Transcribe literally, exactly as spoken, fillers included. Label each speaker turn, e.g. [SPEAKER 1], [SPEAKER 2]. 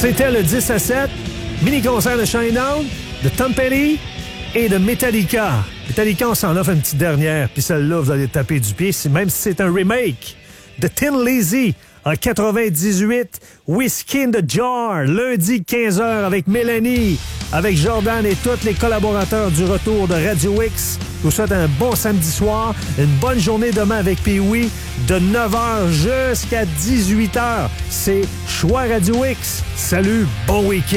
[SPEAKER 1] C'était le dix à sept, mini-concert de Shinedown, de Tom Petty et de Metallica. Metallica, on s'en offre une petite dernière, puis celle-là, vous allez taper du pied, même si c'est un remake de Tin Lizzy en quatre-vingt-dix-huit, Whiskey in the Jar, lundi quinze heures avec Mélanie, avec Jordan et tous les collaborateurs du retour de Radio X. Je vous souhaite un bon samedi soir, une bonne journée demain avec Pee-Wee, de neuf heures jusqu'à dix-huit heures. C'est Choix Radio X. Salut, bon week-end.